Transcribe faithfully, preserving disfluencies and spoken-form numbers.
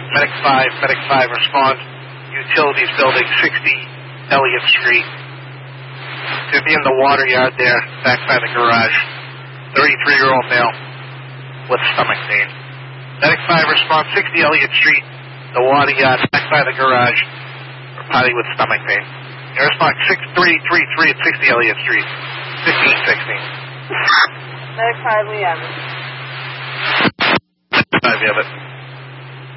Medic five, Medic five, respond. Utilities building, sixty Elliott Street. Could be in the water yard there, back by the garage. thirty-three-year-old male with stomach pain. Medic five, respond, sixty Elliott Street, the water yard, back by the garage, or potty with stomach pain. Your response, six three three three at sixty Elliott Street, fifteen sixteen. Medic five, we have it. five, you have it.